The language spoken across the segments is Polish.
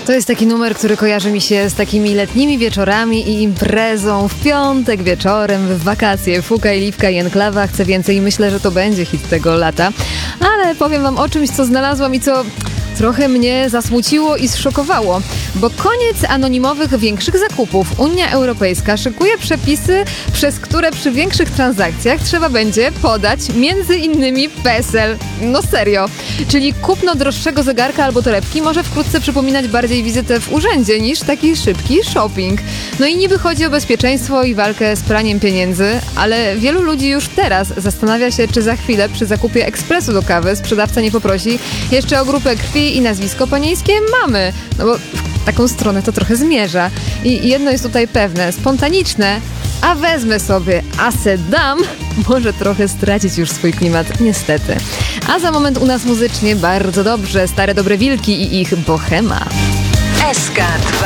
To jest taki numer, który kojarzy mi się z takimi letnimi wieczorami i imprezą w piątek wieczorem, w wakacje. Fuka i Liwka i Enklawa. Chcę więcej i myślę, że to będzie hit tego lata. Ale powiem wam o czymś, co znalazłam i co trochę mnie zasmuciło i zszokowało, bo koniec anonimowych większych zakupów. Unia Europejska szykuje przepisy, przez które przy większych transakcjach trzeba będzie podać między innymi PESEL. No serio. Czyli kupno droższego zegarka albo torebki może wkrótce przypominać bardziej wizytę w urzędzie niż taki szybki shopping. No i niby chodzi o bezpieczeństwo i walkę z praniem pieniędzy, ale wielu ludzi już teraz zastanawia się, czy za chwilę przy zakupie ekspresu do kawy sprzedawca nie poprosi jeszcze o grupę krwi i nazwisko panieńskie mamy. No bo w taką stronę to trochę zmierza. I jedno jest tutaj pewne, spontaniczne, a wezmę sobie, a se dam, może trochę stracić już swój klimat, niestety. A za moment u nas muzycznie bardzo dobrze, Stare Dobre Wilki i ich Bohema. SK2.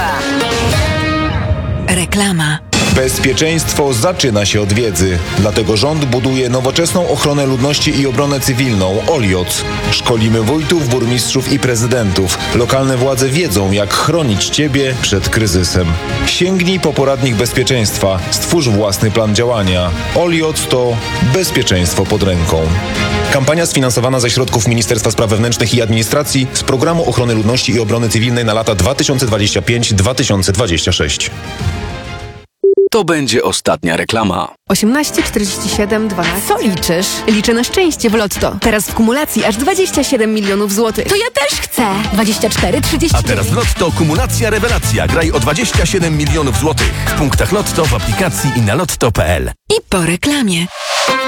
Reklama. Bezpieczeństwo zaczyna się od wiedzy. Dlatego rząd buduje nowoczesną ochronę ludności i obronę cywilną OLIOC. Szkolimy wójtów, burmistrzów i prezydentów. Lokalne władze wiedzą, jak chronić Ciebie przed kryzysem. Sięgnij po poradnik bezpieczeństwa. Stwórz własny plan działania. OLIOC to bezpieczeństwo pod ręką. Kampania sfinansowana ze środków Ministerstwa Spraw Wewnętrznych i Administracji z Programu Ochrony Ludności i Obrony Cywilnej na lata 2025-2026. To będzie ostatnia reklama. 18 47 12. Co liczysz? Liczę na szczęście w Lotto. Teraz w kumulacji aż 27 milionów złotych. To ja też chcę. 24, 30. A teraz w Lotto kumulacja rewelacja. Graj o 27 milionów złotych. W punktach Lotto, w aplikacji i na lotto.pl. I po reklamie.